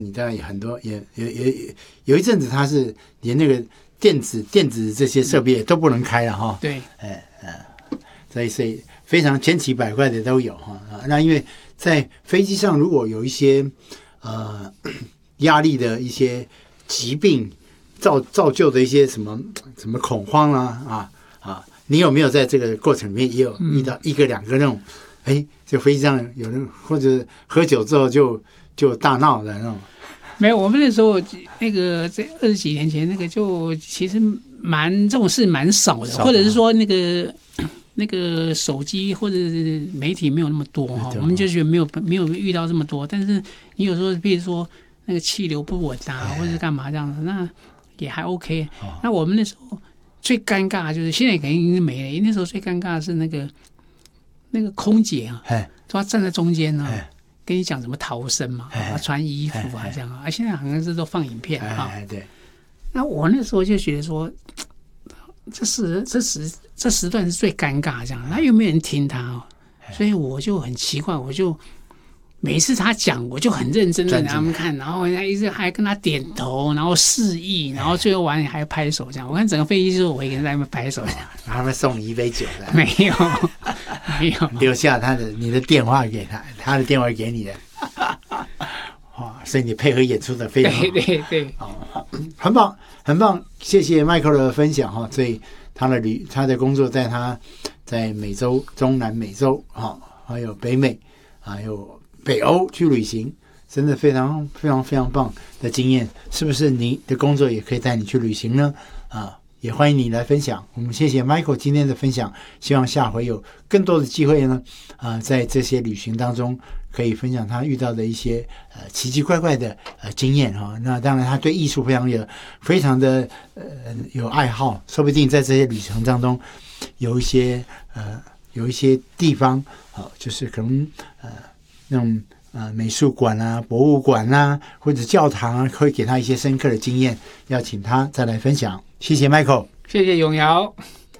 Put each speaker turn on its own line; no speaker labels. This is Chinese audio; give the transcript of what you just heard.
你当然也很多，也有一阵子他是连那个电子这些设备都不能开了哈。
对，
所以非常千奇百怪的都有哈。那因为在飞机上如果有一些压力的一些疾病造就的一些什么恐慌你有没有在这个过程里面也有遇到一个两个那种就飞机上有人或者喝酒之后就大闹的那种？
没有，我们那时候那个在20几年前那个就其实这种事蛮少的，或者是说那个手机或者是媒体没有那么多哈，我们就觉得没有遇到这么多。但是你有时候比如说那个气流不稳或者是干嘛这样子，那也还 OK。那我们那时候最尴尬的就是现在肯定已经没了，那时候最尴尬的是那个空姐啊，她站在中间啊。跟你讲怎么逃生嘛，穿衣服这样啊，现在好像是都放影片
对。
那我那时候就觉得说，这时段是最尴尬这样，那又没有人听他所以我就很奇怪，我就每次他讲，我就很认真的给他们看，然后一直还跟他点头，然后示意，然后最后完还拍手这样。我看整个飞机就是我一个人在那边拍手这样。
然后他们送你一杯酒的？没有。留下你的电话给他的电话给你的。所以你配合演出的非常好。
对。
很棒，很棒，谢谢 Michael 的分享哈。所以他的工作在美洲、中南美洲还有北美，还有北欧去旅行，真的非常非常非常棒的经验。是不是你的工作也可以带你去旅行呢？也欢迎你来分享。我们谢谢 Michael 今天的分享，希望下回有更多的机会呢，在这些旅行当中可以分享他遇到的一些奇奇怪怪的经验哈。那当然他对艺术非常的有爱好，说不定在这些旅程当中有一些地方就是可能那种美术馆博物馆或者教堂会给他一些深刻的经验，要请他再来分享。谢谢 Michael，
谢谢永尧。